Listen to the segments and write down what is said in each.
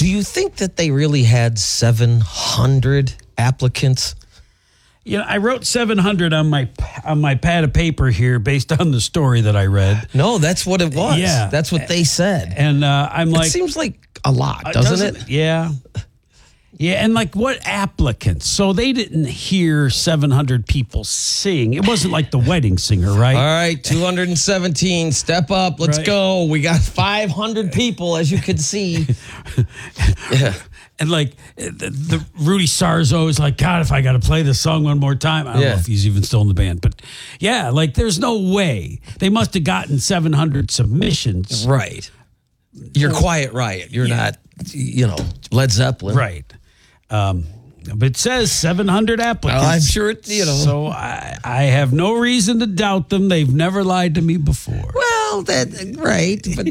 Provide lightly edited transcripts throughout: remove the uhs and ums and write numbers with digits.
Do you think that they really had 700 applicants? I wrote 700 on my pad of paper here based on the story that I read. No, that's what it was. Yeah. That's what they said. And I'm like... It seems like a lot, doesn't it? Yeah. Yeah, and like what applicants? So they didn't hear 700 people sing. It wasn't like the wedding singer, right? All right, 217, step up, let's go. We got 500 people, as you can see. Yeah. And like the Rudy Sarzo is like, God, if I got to play this song one more time, I don't know if he's even still in the band. But yeah, like there's no way. They must have gotten 700 submissions. Right. You're Quiet Riot. You're not, Led Zeppelin. Right. But it says 700 applicants. I'm sure it, So I have no reason to doubt them. They've never lied to me before. Well, right. But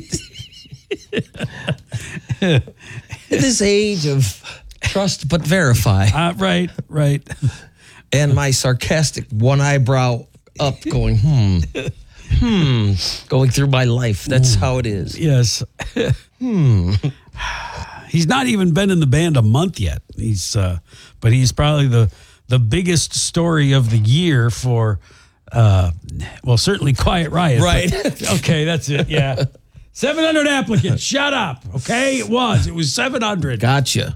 in this age of trust but verify. Right. And my sarcastic one eyebrow up going, going through my life. That's how it is. Yes. He's not even been in the band a month yet. But he's probably the biggest story of the year for, certainly Quiet Riot. Right. Okay, that's it. Yeah. 700 applicants. Shut up. Okay, it was 700. Gotcha.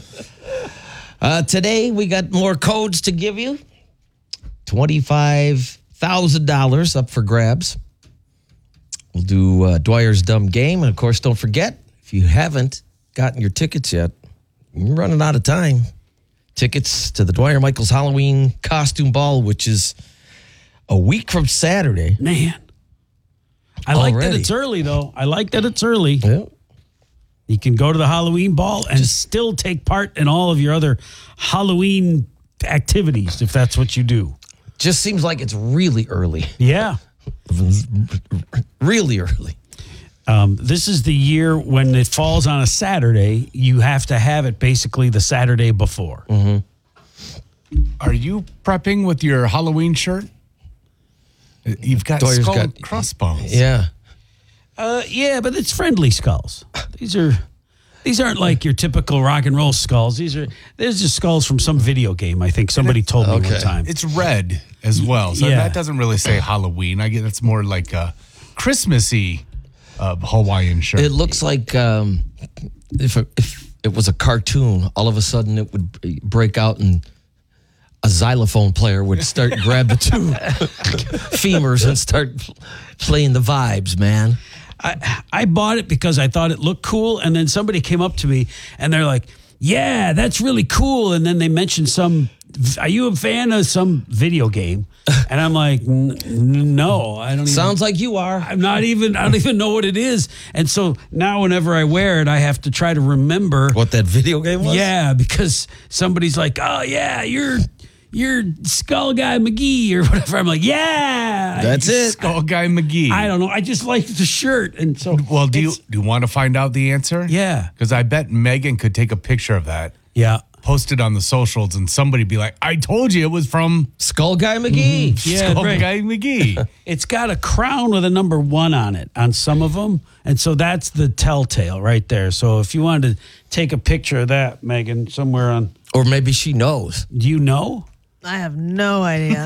Today we got more codes to give you. $25,000 up for grabs. We'll do Dwyer's Dumb Game. And, of course, don't forget, if you haven't gotten your tickets yet, you're running out of time. Tickets to the Dwyer Michaels Halloween Costume Ball, which is a week from Saturday. Man. I like that it's early, though. I like that it's early. Yeah. You can go to the Halloween ball and still take part in all of your other Halloween activities, if that's what you do. Just seems like it's really early. Yeah. Really early. This is the year when it falls on a Saturday, you have to have it basically the Saturday before. Mm-hmm. Are you prepping with your Halloween shirt? You've got skull and crossbones. Yeah. Yeah, but it's friendly skulls. These aren't like your typical rock and roll skulls. There's just skulls from some video game, I think somebody told me one time. It's red as well. So that doesn't really say Halloween. I guess it's more like a Christmassy Hawaiian shirt. It looks like if it was a cartoon, all of a sudden it would break out and a xylophone player would start grab the two femurs and start playing the vibes, man. I bought it because I thought it looked cool, and then somebody came up to me and they're like, yeah, that's really cool. And then they mentioned are you a fan of some video game? And I'm like, no, I don't even. Sounds like you are. I don't even know what it is. And so now whenever I wear it, I have to try to remember. What that video game was? Yeah, because somebody's like, oh, yeah, you're Skull Guy McGee or whatever. I'm like, yeah. That's it. Skull Guy McGee. I don't know. I just like the shirt. And so. Well, do you want to find out the answer? Yeah. Because I bet Megan could take a picture of that. Yeah. Post it on the socials and somebody be like, I told you it was from Skull Guy McGee. Mm-hmm. Yeah, Skull Guy McGee. It's got a crown with a number 1 on it on some of them. And so that's the telltale right there. So if you wanted to take a picture of that, Megan, somewhere on. Or maybe she knows. Do you know? I have no idea.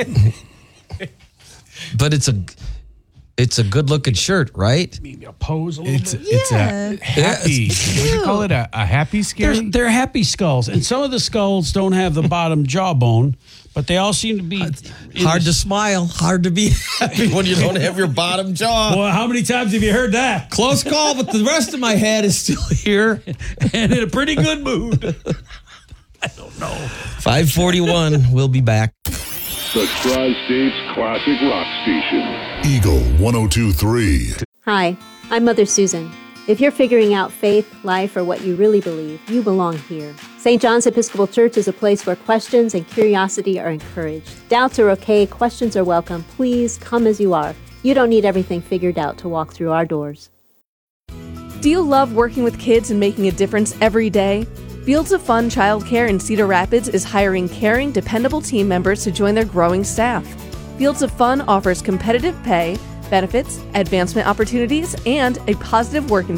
But it's a good looking shirt, right? Maybe a pose a little bit. It's a happy. What do you call it? A happy scary? They're happy skulls. And some of the skulls don't have the bottom jawbone, but they all seem to be. Hard to smile. Hard to be happy when you don't have your bottom jaw. Well, how many times have you heard that? Close call, but the rest of my head is still here. And in a pretty good mood. I don't know. 5:41. We'll be back. The Tri-States Classic Rock Station. Eagle 102.3. Hi, I'm Mother Susan. If you're figuring out faith, life, or what you really believe, you belong here. St. John's Episcopal Church is a place where questions and curiosity are encouraged. Doubts are okay, questions are welcome. Please come as you are. You don't need everything figured out to walk through our doors. Do you love working with kids and making a difference every day? Fields of Fun Childcare in Cedar Rapids is hiring caring, dependable team members to join their growing staff. Fields of Fun offers competitive pay, benefits, advancement opportunities, and a positive work environment.